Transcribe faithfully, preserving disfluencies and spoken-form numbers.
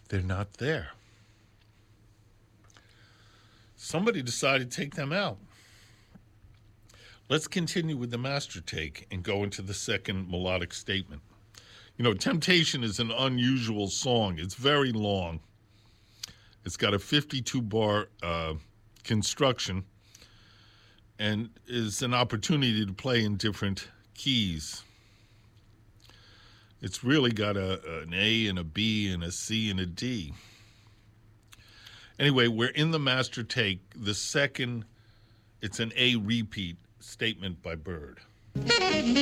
They're not there. Somebody decided to take them out. Let's continue with the master take and go into the second melodic statement. You know, Temptation is an unusual song. It's very long. It's got a fifty-two bar uh, construction and is an opportunity to play in different keys. It's really got a, an A and a B and a C and a D. Anyway, we're in the master take. The second, it's an A repeat statement by Bird.